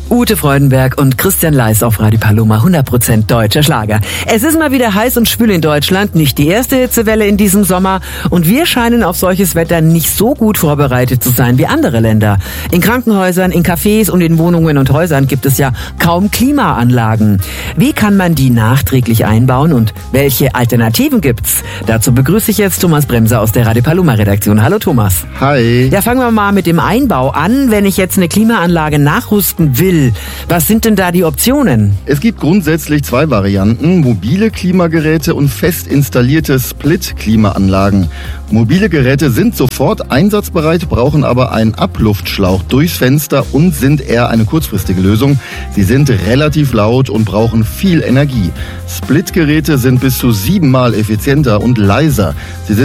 Ute Freudenberg und Christian Leis auf Radio Paloma, 100% deutscher Schlager. Es ist mal wieder heiß und schwül in Deutschland, nicht die erste Hitzewelle in diesem Sommer und wir scheinen auf solches Wetter nicht so gut vorbereitet zu sein wie andere Länder. In Krankenhäusern, in Cafés und in Wohnungen und Häusern gibt es ja kaum Klimaanlagen. Wie kann man die nachträglich einbauen und welche Alternativen gibt's? Dazu begrüße ich jetzt Thomas Bremser aus der Radio Paloma Redaktion. Hallo Thomas. Hi. Ja, fangen wir mal mit dem Einbau an. Wenn ich jetzt eine Klimaanlage nachrüsten will, was sind denn da die Optionen? Es gibt grundsätzlich zwei Varianten: mobile Klimageräte und fest installierte Split-Klimaanlagen. Mobile Geräte sind sofort einsatzbereit, brauchen aber einen Abluftschlauch durchs Fenster und sind eher eine kurzfristige Lösung. Sie sind relativ laut und brauchen viel Energie. Split-Geräte sind bis zu 7-mal effizienter und leiser. Sie sind